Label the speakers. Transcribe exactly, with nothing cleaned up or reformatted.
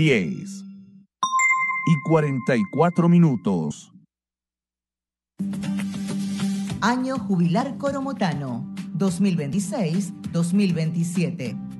Speaker 1: diez y cuarenta y cuatro minutos.
Speaker 2: Año jubilar coromotano dos mil veintiséis dos mil veintisiete.